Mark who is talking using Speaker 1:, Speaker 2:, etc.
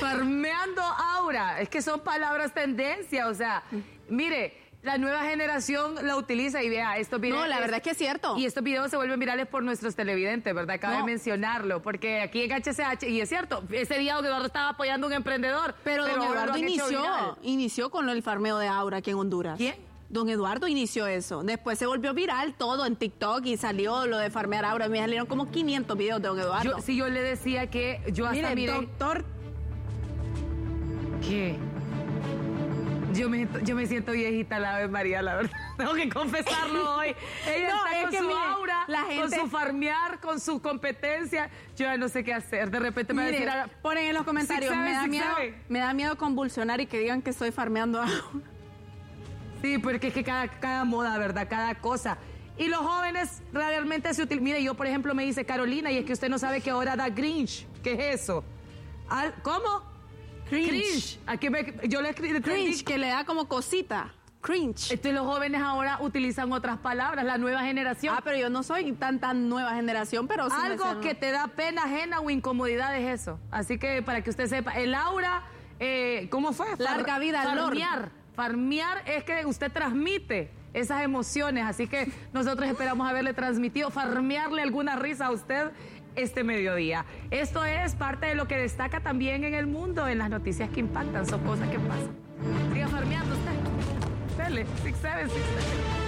Speaker 1: Farmeando aura. Es que son palabras tendencia, o sea, mire... La nueva generación la utiliza y vea, estos videos...
Speaker 2: No, la verdad es que es cierto.
Speaker 1: Y estos videos se vuelven virales por nuestros televidentes, ¿verdad? Cabe mencionarlo, porque aquí en HCH, y es cierto, ese día don Eduardo estaba apoyando a un emprendedor.
Speaker 2: Pero don Eduardo inició con el farmeo de aura aquí en Honduras.
Speaker 1: ¿Quién?
Speaker 2: Don Eduardo inició eso. Después se volvió viral todo en TikTok y salió lo de farmear aura. Me salieron como 500 videos de don Eduardo.
Speaker 1: Yo le decía que yo hasta
Speaker 2: Mire, doctor...
Speaker 1: ¿Qué? Yo me siento viejita, la Ave María, la verdad. Tengo que confesarlo hoy. Ella está con su aura, con su farmear, con su competencia. Yo ya no sé qué hacer. De repente me va a decir...
Speaker 2: Ponen en los comentarios, me da miedo convulsionar y que digan que estoy farmeando aura.
Speaker 1: Sí, porque es que cada moda, ¿verdad? Cada cosa. Y los jóvenes realmente se utilizan... Mire, yo, por ejemplo, me dice Carolina, y es que usted no sabe que ahora da Grinch. ¿Qué es eso? ¿Cómo? Cringe. Aquí yo le escribí
Speaker 2: cringe, que le da como cosita. Cringe.
Speaker 1: Entonces los jóvenes ahora utilizan otras palabras, la nueva generación.
Speaker 2: Ah, pero yo no soy tan nueva generación, pero sí
Speaker 1: algo que te da pena ajena o incomodidad es eso. Así que para que usted sepa, el aura, ¿cómo fue?
Speaker 2: Larga vida al Lord.
Speaker 1: Farmear es que usted transmite esas emociones, así que nosotros esperamos haberle transmitido, farmearle alguna risa a usted este mediodía. Esto es parte de lo que destaca también en el mundo, en las noticias que impactan, son cosas que pasan. Siga farmeando usted. Dele, 6-7.